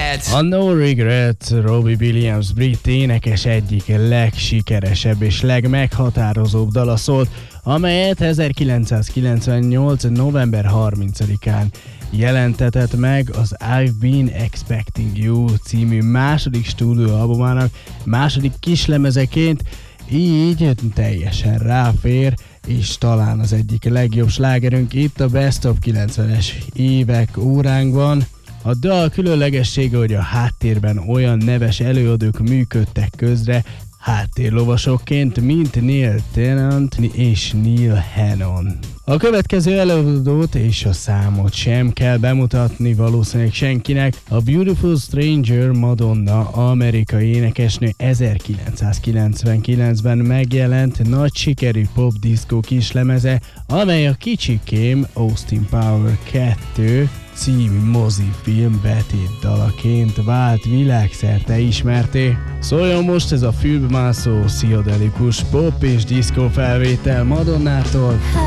Regret. A No Regret Robbie Williams brit énekes egyik legsikeresebb és legmeghatározóbb dala szólt, amelyet 1998. november 30-án jelentetett meg az I've Been Expecting You című második stúdióalbumának második kislemezeként, így teljesen ráfér, és talán az egyik legjobb slágerünk itt a Best of 90-es évek óránkban. A dal különlegessége, hogy a háttérben olyan neves előadók működtek közre, háttérlovasokként, mint Neil Tennant és Neil Hannon. A következő előadót és a számot sem kell bemutatni valószínűleg senkinek. A Beautiful Stranger Madonna amerikai énekesnő 1999-ben megjelent nagy sikerű pop-diszkó kislemeze, amely a Kicsikém Austin Power 2 című mozifilm betétdalaként vált világszerte ismerté. Szóljon most ez a fülbemászó, pszichodelikus pop és diszkó felvétel Madonnától.